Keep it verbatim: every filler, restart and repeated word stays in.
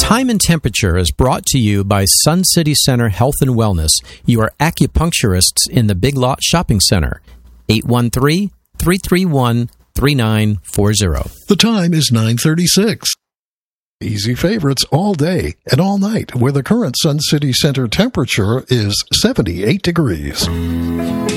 Time and Temperature is brought to you by Sun City Center Health and Wellness, your acupuncturists in the Big Lot Shopping Center. eight one three, three three one, three nine four zero. The time is nine thirty-six. Easy favorites all day and all night, where the current Sun City Center temperature is seventy-eight degrees.